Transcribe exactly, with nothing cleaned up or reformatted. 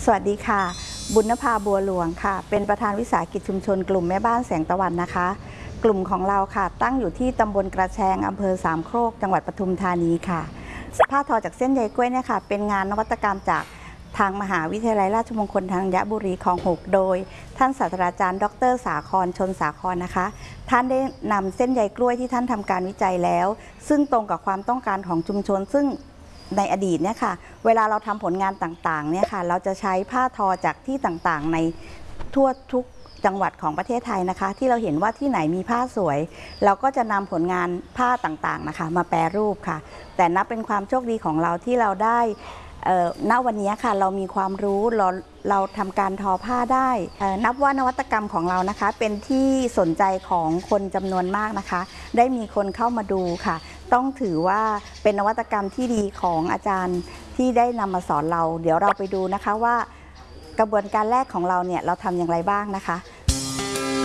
สวัสดีค่ะบุญนภาบัวหลวงค่ะเป็นประธานวิสาหกิจชุมชนกลุ่มแม่บ้านแสงตะวันนะคะกลุ่มของเราค่ะตั้งอยู่ที่ตำบลกระแชงอำเภอสามโคกจังหวัดปทุมธานีค่ะผ้าทอจากเส้นใยกล้วยเนี่ยค่ะเป็นงานนวัตกรรมจากทางมหาวิทยาลัยราชมงคลธัญบุรีคลองหกโดยท่านศาสตราจารย์ดรสาครชนสาครนะคะท่านได้นำเส้นใยกล้วยที่ท่านทำการวิจัยแล้วซึ่งตรงกับความต้องการของชุมชนซึ่งในอดีตเนี่ยค่ะเวลาเราทำผลงานต่างๆเนี่ยค่ะเราจะใช้ผ้าทอจากที่ต่างๆในทั่วทุกจังหวัดของประเทศไทยนะคะที่เราเห็นว่าที่ไหนมีผ้าสวยเราก็จะนำผลงานผ้าต่างๆนะคะมาแปรรูปค่ะแต่นับเป็นความโชคดีของเราที่เราได้ณวันนี้ค่ะเรามีความรู้เราเราทำการทอผ้าได้นับว่านวัตกรรมของเรานะคะเป็นที่สนใจของคนจำนวนมากนะคะได้มีคนเข้ามาดูค่ะต้องถือว่าเป็นนวัตกรรมที่ดีของอาจารย์ที่ได้นำมาสอนเราเดี๋ยวเราไปดูนะคะว่ากระบวนการแรกของเราเนี่ยเราทำอย่างไรบ้างนะคะ